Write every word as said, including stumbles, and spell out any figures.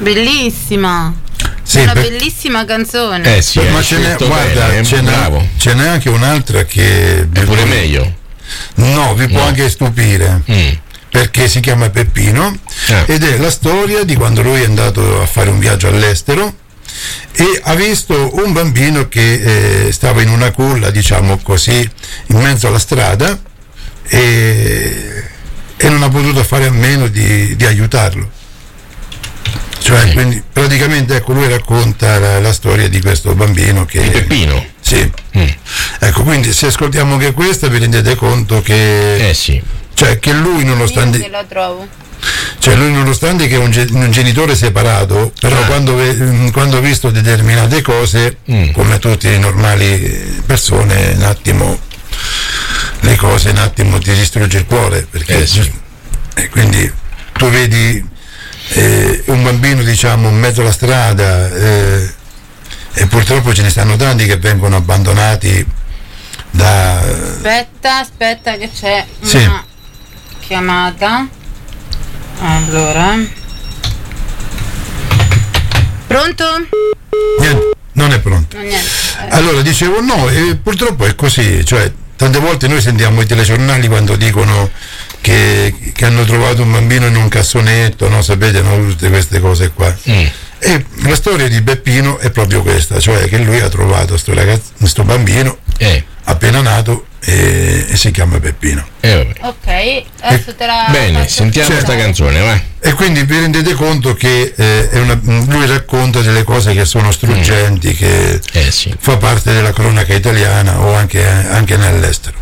Bellissima. Sì, una per... bellissima canzone. Eh sì, ma ce n'è, guarda, bene, ce, n'è, ce n'è anche un'altra che è pure meglio. No, vi può no. anche stupire. Mm. Perché si chiama Peppino ah. ed è la storia di quando lui è andato a fare un viaggio all'estero e ha visto un bambino che eh, stava in una culla, diciamo così, in mezzo alla strada e, e non ha potuto fare a meno di, di aiutarlo. Cioè, mm. quindi praticamente ecco, lui racconta la, la storia di questo bambino che... Di Peppino? Sì. Mm. Ecco, quindi se ascoltiamo anche questa vi rendete conto che... Eh sì. Cioè che lui nonostante... Io che la trovo. Cioè lui nonostante che è un, ge- un genitore separato, però ah. quando, ve- quando ha visto determinate cose, mm. come tutte le normali persone, un attimo le cose un attimo ti distrugge il cuore, perché eh sì. e quindi tu vedi eh, un bambino diciamo in mezzo alla strada eh, e purtroppo ce ne stanno tanti che vengono abbandonati da... Aspetta, aspetta che c'è sì. una chiamata. Allora, pronto? Niente, non è pronto. No, niente. Allora dicevo no, e purtroppo è così, cioè tante volte noi sentiamo i telegiornali quando dicono che, che hanno trovato un bambino in un cassonetto, no? Sapete, no? Tutte queste cose qua. Mm. E la storia di Peppino è proprio questa, cioè che lui ha trovato sto ragazzo, sto bambino eh. appena nato e, e si chiama Peppino. Eh, ok, adesso te la bene, sentiamo cioè, questa canzone, va. E quindi vi rendete conto che eh, è una, lui racconta delle cose che sono struggenti, mm. che eh, sì. fa parte della cronaca italiana o anche, anche nell'estero.